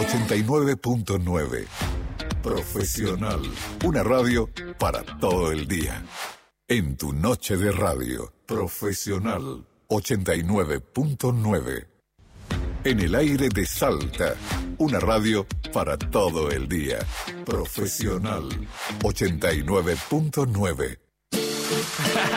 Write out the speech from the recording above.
89.9. Profesional. Una radio para todo el día. En tu noche de radio. Profesional. 89.9. En el aire de Salta. Una radio para todo el día. Profesional. 89.9.